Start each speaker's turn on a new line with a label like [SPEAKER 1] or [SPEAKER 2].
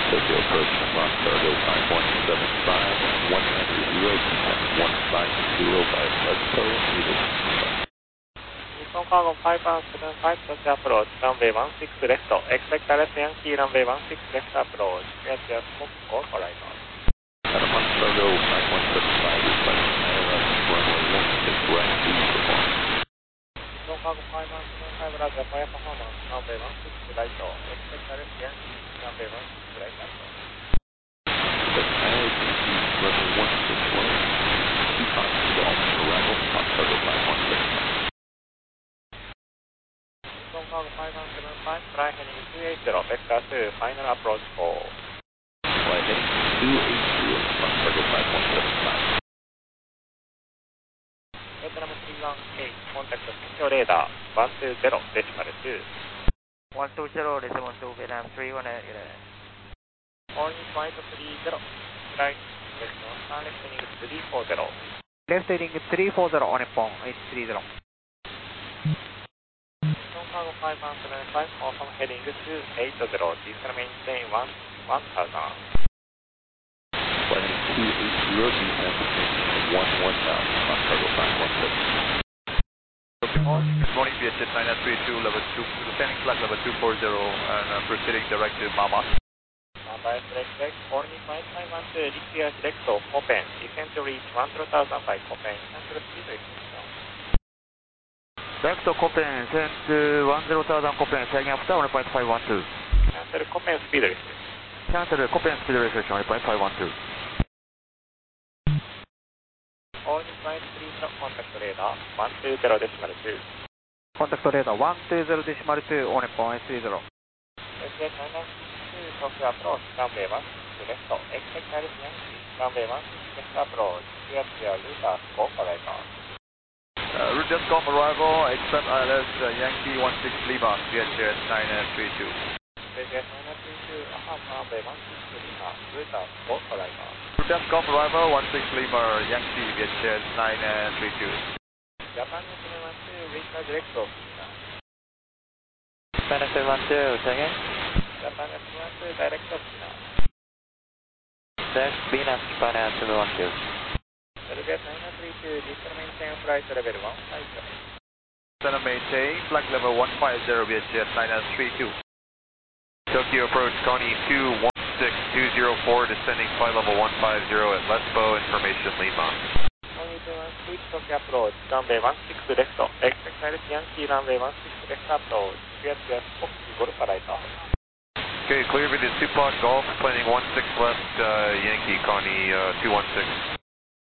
[SPEAKER 1] Tokyo approach from Los Cargo 5175, 190, 150 by Let's
[SPEAKER 2] Nippon Cargo 5175, Tokyo approach, runway 16 left, expect LS Yankee runway 16 left approach, clear to Fox, go for right on.
[SPEAKER 1] Los Cargo 5175, requesting runway 16 right, please perform.
[SPEAKER 2] Nippon Cargo 5175, Roger, fire performance, runway 16 right, expect LS Yankee runway 16 right approach.
[SPEAKER 1] Runway 16 right, 2 times to the ultimate arrival, Los Cargo 5175.
[SPEAKER 2] Nippon Cargo 5175, fly heading 280, vector 2, final approach 4.
[SPEAKER 1] Fly heading 280, Los Cargo 5175.
[SPEAKER 2] Vietnam 318, contact secure radar, 120, decimal 2.
[SPEAKER 3] 120, decimal 2, Vietnam 318.
[SPEAKER 2] All in flight 30, right, left, left heading 340.
[SPEAKER 3] Left heading 340 on Nippon 830.
[SPEAKER 2] Nippon Cargo 5175, confirm heading 280, diesel maintain 1000.
[SPEAKER 1] Flight 280, descend maintain 1000, Los Cargo 5175.
[SPEAKER 4] Good morning, VHF 9932, level 2, descending flight level 240 and proceeding direct to Mama.
[SPEAKER 2] Standby select, all in flight 512, declare select Copen, descend to reach 100,000 by Copen, cancel speed restriction.
[SPEAKER 3] Direct to Copen, send to 10,000 Copen, tagging after 1.512.
[SPEAKER 2] Cancel Copen speed restriction.
[SPEAKER 3] Cancel Copen speed restriction 1.512.
[SPEAKER 2] All in flight 30, contact radar, 120, decimal 2.
[SPEAKER 3] Contact radar 120 decimal 2 on Nippon 830.
[SPEAKER 2] VHF 9932, Tokyo approach, runway 16 left, expect LS Yankee, runway 16 left approach, clear routers, go for right on.
[SPEAKER 4] Route Descom arrival, expect ILS Yankee 16 Lima, VHF 9932.
[SPEAKER 2] VHF 9932, half runway 16 Lima, routers, go for right on.
[SPEAKER 4] Route Descom arrival, 16 Lima, Yankee, VHF 9932.
[SPEAKER 2] Japan 712, reach the direct of China.
[SPEAKER 3] Japan 712, say again.
[SPEAKER 2] Japan 712, direct of China.
[SPEAKER 3] That's Venus, Japan 712.
[SPEAKER 2] Belgrade 932, diesel maintain flight level 150.
[SPEAKER 4] Center maintain, flight level 150, VHF 9932. Tokyo approach, Connie 216204, descending flight level 150 at Lesbo, information Lima.
[SPEAKER 2] Only 216, Tokyo approach, runway 16 left, expect LS Yankee, runway 16 left approach, clear Fox, Golf right on.
[SPEAKER 4] Okay, clear with the Tupac Golf, planning 16 left, Yankee, Connie 216.